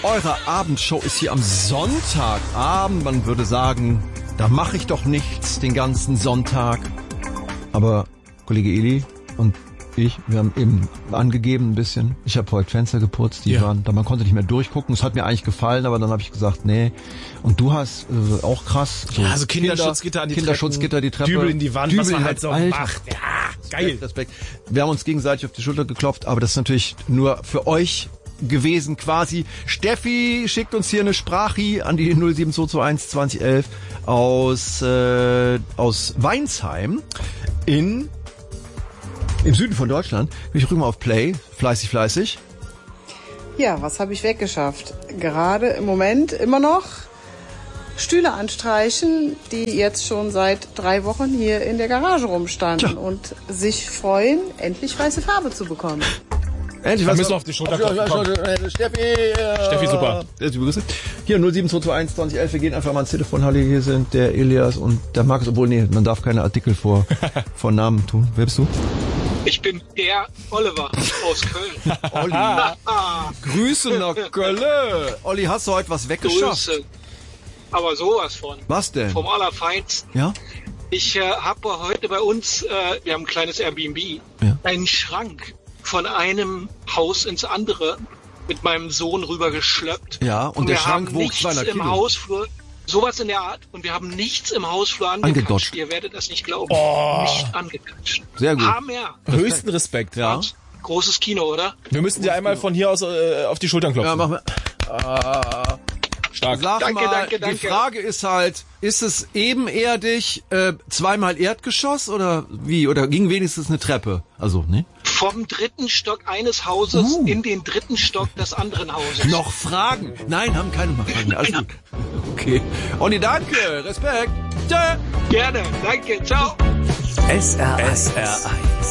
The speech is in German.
Eure Abendshow ist hier am Sonntagabend. Man würde sagen, da mache ich doch nichts den ganzen Sonntag. Aber Kollege Eli und ich, wir haben eben angegeben ein bisschen. Ich habe heute Fenster geputzt, man konnte nicht mehr durchgucken. Es hat mir eigentlich gefallen, aber dann habe ich gesagt, nee. Und du hast auch krass. So also Kinderschutzgitter an die Kinderschutzgitter, die Treppe. Dübel in die Wand, was man halt so macht. Ja, geil. Respekt. Wir haben uns gegenseitig auf die Schulter geklopft, aber das ist natürlich nur für euch gewesen quasi. Steffi schickt uns hier eine Sprache an die 07221 2011 aus Weinsheim im Süden von Deutschland. Ich rühre mal auf Play. Fleißig. Ja, was habe ich weggeschafft? Gerade im Moment immer noch Stühle anstreichen, die jetzt schon seit 3 Wochen hier in der Garage rumstanden und sich freuen, endlich weiße Farbe zu bekommen. Endlich müssen wir auf die Schulter klopfen. Steffi, super. Hier 07221 2011. Wir gehen einfach mal ans Telefon. Hallo, hier sind der Elias und der Markus. Obwohl, nee, man darf keine Artikel vor Namen tun. Wer bist du? Ich bin der Oliver aus Köln. Olli. Grüße nach Köln. Olli, hast du heute was weggeschafft? Grüße. Aber sowas von. Was denn? Vom Allerfeinsten. Ja? Ich habe heute bei uns, wir haben ein kleines Airbnb, einen Schrank von einem Haus ins andere mit meinem Sohn rübergeschleppt. Ja, und der Schrank wog 200 Kilo. Im Hausflur, sowas in der Art. Und wir haben nichts im Hausflur angedodgt. Ihr werdet das nicht glauben. Nicht angedodgt. Sehr gut. Höchsten Respekt. Ja. Großes Kino, oder? Wir müssen dir einmal von hier aus auf die Schultern klopfen. Ja, machen wir. Stark. Sag Danke. Die Frage ist halt, ist es ebenerdig, zweimal Erdgeschoss oder wie? Oder ging wenigstens eine Treppe? Also, ne? Vom 3. Stock eines Hauses in den 3. Stock des anderen Hauses. Noch Fragen? Nein, haben keine mehr Fragen. Alles gut. Okay. Olli, danke. Respekt. Tschö. Gerne. Danke. Ciao. SR1